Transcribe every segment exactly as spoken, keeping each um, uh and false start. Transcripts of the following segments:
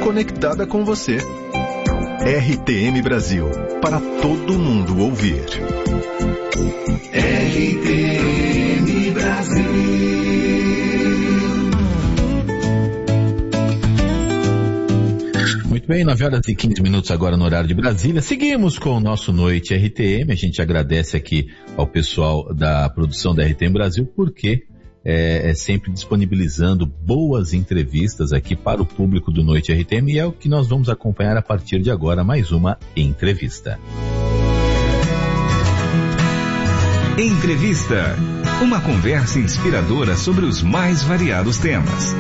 conectada com você. R T M Brasil, para todo mundo ouvir. R T M Brasil. Muito bem, nove horas e quinze minutos agora no horário de Brasília. Seguimos com o nosso Noite R T M. A gente agradece aqui ao pessoal da produção da R T M Brasil, porque é, é sempre disponibilizando boas entrevistas aqui para o público do Noite R T M, e é o que nós vamos acompanhar a partir de agora, mais uma entrevista. Entrevista. Uma conversa inspiradora sobre os mais variados temas.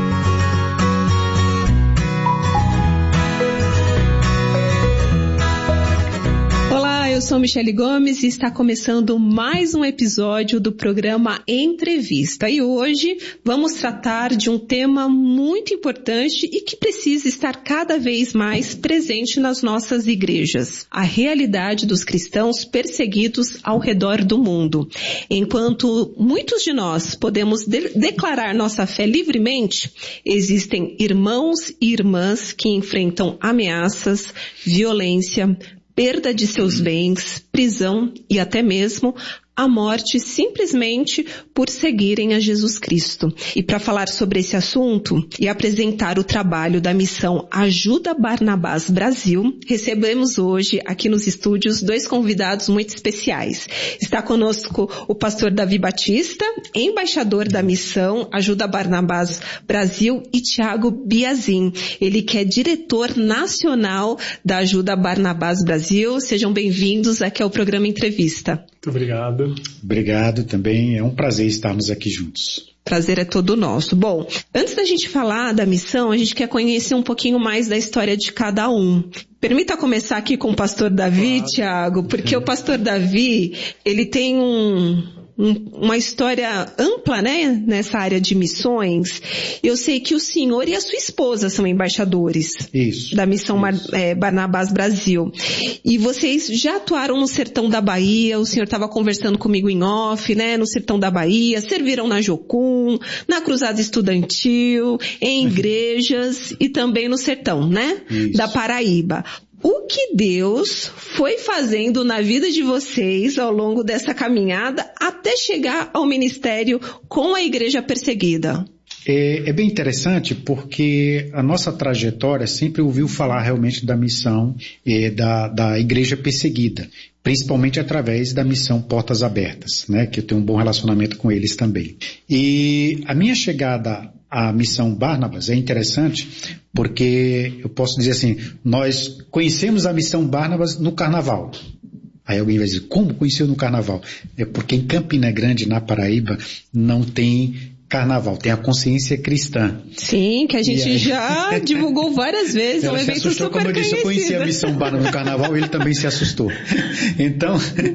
Eu sou Michele Gomes e está começando mais um episódio do programa Entrevista. E hoje vamos tratar de um tema muito importante e que precisa estar cada vez mais presente nas nossas igrejas: a realidade dos cristãos perseguidos ao redor do mundo. Enquanto muitos de nós podemos de- declarar nossa fé livremente, existem irmãos e irmãs que enfrentam ameaças, violência, perda de seus bens, prisão e até mesmo a morte simplesmente por seguirem a Jesus Cristo. E para falar sobre esse assunto e apresentar o trabalho da missão Ajuda Barnabás Brasil, recebemos hoje aqui nos estúdios dois convidados muito especiais. Está conosco o pastor Davi Batista, embaixador da missão Ajuda Barnabás Brasil, e Tiago Biazin, ele que é diretor nacional da Ajuda Barnabás Brasil. Sejam bem-vindos aqui ao programa Entrevista. Muito obrigado. Obrigado também, é um prazer estarmos aqui juntos. Prazer é todo nosso. Bom, antes da gente falar da missão, a gente quer conhecer um pouquinho mais da história de cada um. Permita começar aqui com o pastor Davi, claro. Tiago, porque o pastor Davi, ele tem um... uma história ampla, né, nessa área de missões. Eu sei que o senhor e a sua esposa são embaixadores isso, da missão isso. É, Barnabás Brasil. E vocês já atuaram no sertão da Bahia, o senhor estava conversando comigo em off, né, no sertão da Bahia, serviram na Jocum, na Cruzada Estudantil, em igrejas e também no sertão, né, isso. da Paraíba. O que Deus foi fazendo na vida de vocês ao longo dessa caminhada até chegar ao ministério com a igreja perseguida? É, é bem interessante porque a nossa trajetória sempre ouviu falar realmente da missão é, da, da igreja perseguida, principalmente através da missão Portas Abertas, né, que eu tenho um bom relacionamento com eles também. E a minha chegada à missão Barnabás é interessante porque eu posso dizer assim, nós conhecemos a missão Barnabás no carnaval. Aí alguém vai dizer, como conheceu no carnaval? É porque em Campina Grande, na Paraíba, não tem carnaval, tem a consciência cristã. Sim, que a gente aí... já divulgou várias vezes, é um evento assustou, super como eu disse, conhecido. Eu conheci a missão Barnabás no carnaval e ele também se assustou. Então,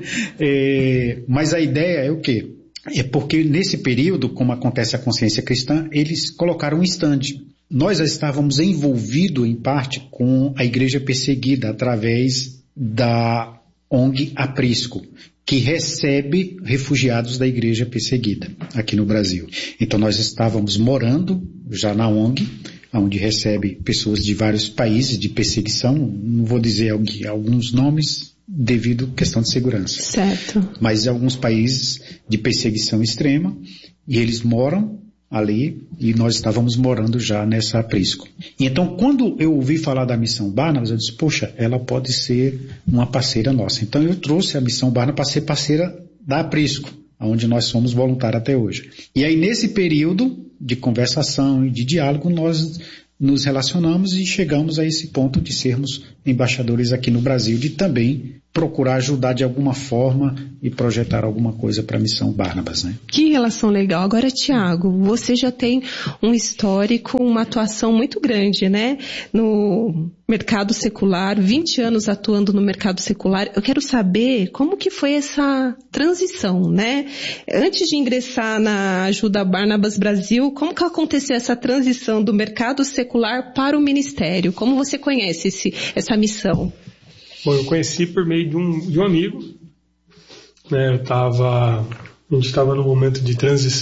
é, mas a ideia é o quê? É porque nesse período, como acontece a consciência cristã, eles colocaram um stand. Nós já estávamos envolvidos em parte com a igreja perseguida através da O N G Aprisco, que recebe refugiados da igreja perseguida aqui no Brasil. Então nós estávamos morando já na O N G, onde recebe pessoas de vários países de perseguição, não vou dizer alguns nomes, devido à questão de segurança. Certo. Mas em alguns países de perseguição extrema, e eles moram ali, e nós estávamos morando já nessa Aprisco. E então, quando eu ouvi falar da missão Barnabás, eu disse, poxa, ela pode ser uma parceira nossa. Então eu trouxe a missão Barnabás para ser parceira da Aprisco, onde nós somos voluntários até hoje. E aí, nesse período de conversação e de diálogo, nós nos relacionamos e chegamos a esse ponto de sermos embaixadores aqui no Brasil, de também procurar ajudar de alguma forma e projetar alguma coisa para a missão Barnabás, né? Que relação legal. Agora, Tiago, você já tem um histórico, uma atuação muito grande, né? No mercado secular, vinte anos atuando no mercado secular. Eu quero saber como que foi essa transição, né? Antes de ingressar na Ajuda Barnabás Brasil, como que aconteceu essa transição do mercado secular para o ministério? Como você conhece esse, essa missão? Bom, eu conheci por meio de um, de um amigo, né, eu tava, a gente estava num momento de transição,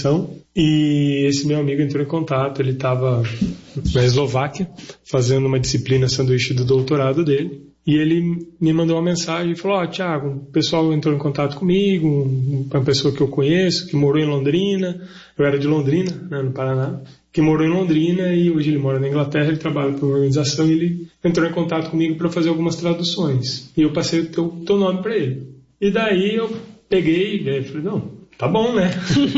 E esse meu amigo entrou em contato, ele estava na Eslováquia fazendo uma disciplina sanduíche do doutorado dele. E ele me mandou uma mensagem e falou, ó, oh, Thiago, o pessoal entrou em contato comigo, uma pessoa que eu conheço, que morou em Londrina, eu era de Londrina, né, no Paraná, que morou em Londrina e hoje ele mora na Inglaterra, ele trabalha para uma organização e ele entrou em contato comigo para fazer algumas traduções. E eu passei o teu, teu nome para ele. E daí eu peguei e falei, não, tá bom, né?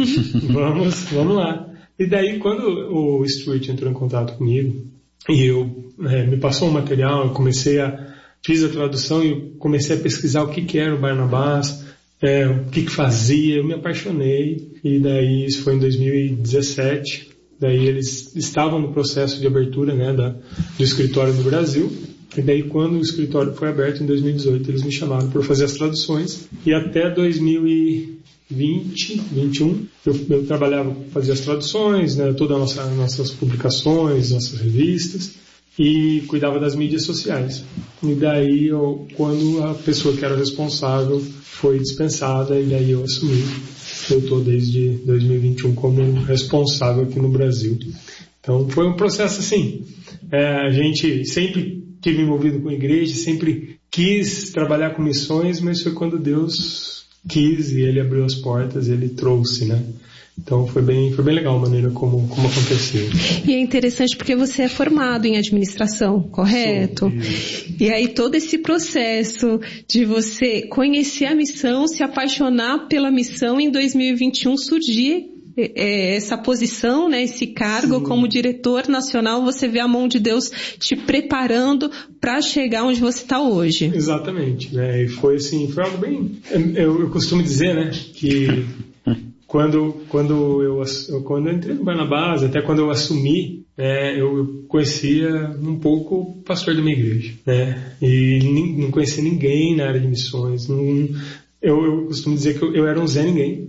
vamos, vamos lá. E daí quando o Stuart entrou em contato comigo e eu é, me passou um material, eu comecei a fiz a tradução e eu comecei a pesquisar o que, que era o Barnabás, é, o que, que fazia, eu me apaixonei. E daí isso foi em dois mil e dezessete. Daí eles estavam no processo de abertura, né, da, do escritório no Brasil. E daí quando o escritório foi aberto em dois mil e dezoito, eles me chamaram para fazer as traduções. E até dois mil e vinte, vinte e um, eu, eu trabalhava, fazia as traduções, né, todas as nossa, nossas publicações, nossas revistas. E cuidava das mídias sociais. E daí, eu, quando a pessoa que era responsável foi dispensada, e daí eu assumi. Eu estou desde dois mil e vinte e um como responsável aqui no Brasil. Então, foi um processo assim. É, a gente sempre esteve envolvido com a igreja, sempre quis trabalhar com missões, mas foi quando Deus quis e Ele abriu as portas, Ele trouxe, né? Então foi bem, foi bem legal a maneira como, como aconteceu. E é interessante porque você é formado em administração, correto? Sim. E aí todo esse processo de você conhecer a missão, se apaixonar pela missão, em dois mil e vinte e um surgir é, essa posição, né, esse cargo. Sim. Como diretor nacional, você vê a mão de Deus te preparando para chegar onde você está hoje. Exatamente, né? E foi assim, foi algo bem... Eu, eu costumo dizer, né, que... Quando, quando, eu, quando eu entrei no Barnabás, até quando eu assumi, né, eu conhecia um pouco o pastor da minha igreja, né, e não conhecia ninguém na área de missões. Não, eu, eu costumo dizer que eu, eu era um Zé Ninguém.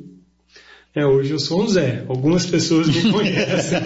É, hoje eu sou um Zé. Algumas pessoas me conhecem.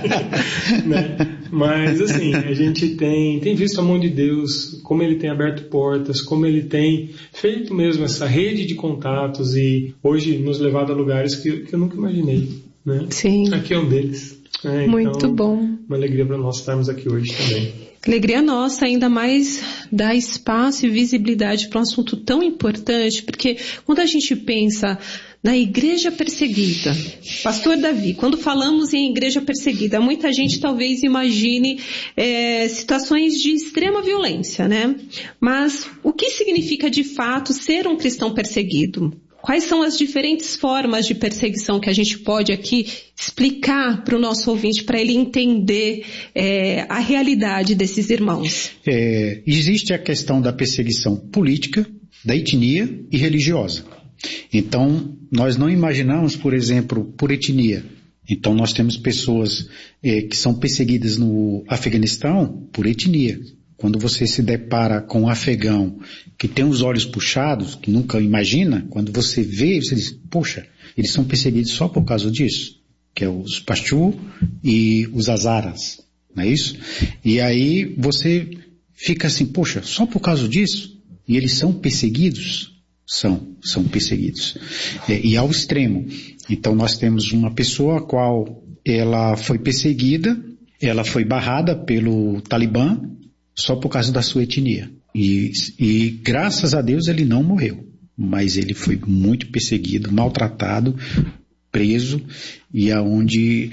né? Mas, assim, a gente tem, tem visto a mão de Deus, como Ele tem aberto portas, como Ele tem feito mesmo essa rede de contatos e hoje nos levado a lugares que, que eu nunca imaginei. Né? Sim. Aqui é um deles. É, Muito então, bom. Uma alegria para nós estarmos aqui hoje também. Alegria nossa, ainda mais dar espaço e visibilidade para um assunto tão importante, porque quando a gente pensa na igreja perseguida, Pastor Davi, quando falamos em igreja perseguida, muita gente talvez imagine é, situações de extrema violência, né? Mas o que significa de fato ser um cristão perseguido? Quais são as diferentes formas de perseguição que a gente pode aqui explicar para o nosso ouvinte, para ele entender é, a realidade desses irmãos? É, existe a questão da perseguição política, da etnia e religiosa. Então, nós não imaginamos, por exemplo, por etnia. Então, nós temos pessoas é, que são perseguidas no Afeganistão por etnia. Quando você se depara com um afegão que tem os olhos puxados, que nunca imagina, quando você vê, você diz, poxa, eles são perseguidos só por causa disso, que é os Pashtu e os Hazaras, não é isso? E aí você fica assim, poxa, só por causa disso? E eles são perseguidos? São, são perseguidos. É, e ao extremo. Então nós temos uma pessoa a qual ela foi perseguida, ela foi barrada pelo Talibã, só por causa da sua etnia. E, e graças a Deus ele não morreu, mas ele foi muito perseguido, maltratado, preso, e aonde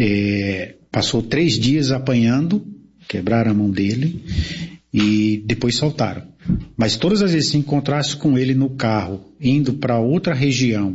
é, passou três dias apanhando, quebraram a mão dele e depois soltaram. Mas todas as vezes que se encontrasse com ele no carro, indo para outra região,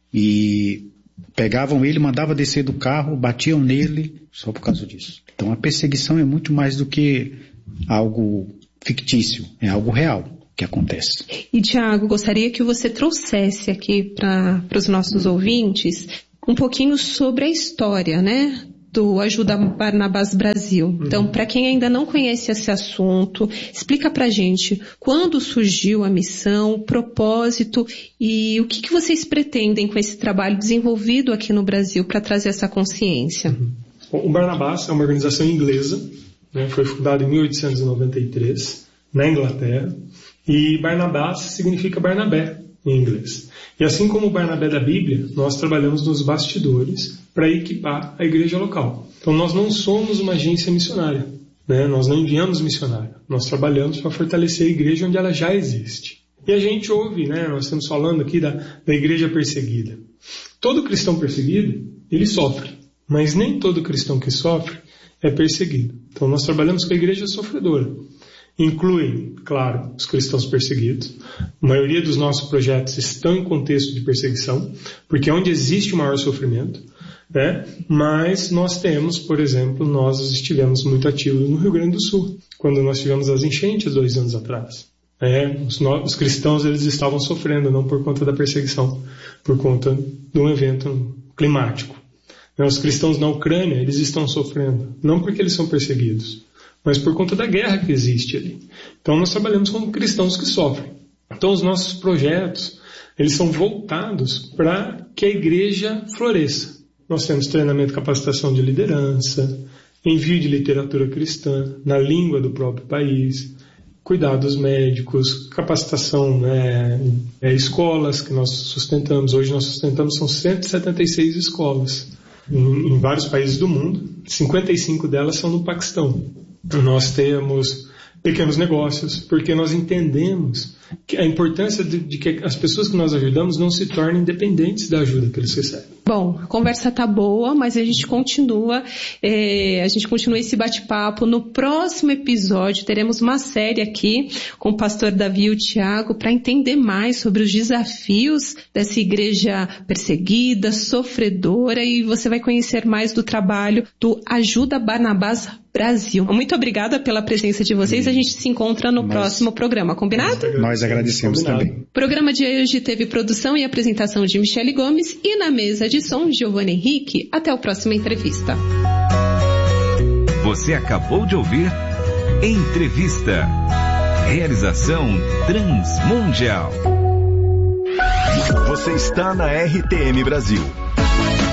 e pegavam ele, mandavam descer do carro, batiam nele, só por causa disso. Então a perseguição é muito mais do que algo fictício, é algo real que acontece. E Tiago, gostaria que você trouxesse aqui para os nossos ouvintes um pouquinho sobre a história, né, do Ajuda Barnabás Brasil. Uhum. Então, para quem ainda não conhece esse assunto, explica pra gente quando surgiu a missão, o propósito e o que, que vocês pretendem com esse trabalho desenvolvido aqui no Brasil para trazer essa consciência. Uhum. Bom, o Barnabás é uma organização inglesa, né, foi fundado em mil oitocentos e noventa e três, na Inglaterra, e Barnabás significa Barnabé, em inglês. E assim como o Barnabé da Bíblia, nós trabalhamos nos bastidores para equipar a igreja local. Então nós não somos uma agência missionária, né? Nós não enviamos missionário, nós trabalhamos para fortalecer a igreja onde ela já existe. E a gente ouve, né? Nós estamos falando aqui da, da igreja perseguida. Todo cristão perseguido, ele sofre, mas nem todo cristão que sofre é perseguido. Então nós trabalhamos com a igreja sofredora. Incluem, claro, os cristãos perseguidos. A maioria dos nossos projetos estão em contexto de perseguição, porque é onde existe o maior sofrimento, né? Mas nós temos, por exemplo, nós estivemos muito ativos no Rio Grande do Sul, quando nós tivemos as enchentes dois anos atrás. É, os, os cristãos eles estavam sofrendo, não por conta da perseguição, por conta de um evento climático. Os cristãos na Ucrânia, eles estão sofrendo, não porque eles são perseguidos, mas por conta da guerra que existe ali. Então nós trabalhamos com cristãos que sofrem. Então os nossos projetos, eles são voltados para que a igreja floresça. Nós temos treinamento e capacitação de liderança, envio de literatura cristã na língua do próprio país, cuidados médicos, capacitação, né, é, escolas que nós sustentamos. Hoje nós sustentamos, são cento e setenta e seis escolas em, em vários países do mundo. cinquenta e cinco delas são no Paquistão. Nós temos pequenos negócios, porque nós entendemos que a importância de, de que as pessoas que nós ajudamos não se tornem dependentes da ajuda que eles recebem. Bom, a conversa tá boa, mas a gente continua, é, a gente continua esse bate-papo. No próximo episódio teremos uma série aqui com o pastor Davi e o Tiago para entender mais sobre os desafios dessa igreja perseguida, sofredora, e você vai conhecer mais do trabalho do Ajuda Barnabás Brasil. Muito obrigada pela presença de vocês. A gente se encontra no nós, próximo programa. Combinado? Nós agradecemos Combinado. também. O programa de hoje teve produção e apresentação de Michele Gomes e na mesa de som Giovanni Henrique. Até a próxima entrevista. Você acabou de ouvir Entrevista. Realização Transmundial. Você está na R T M Brasil.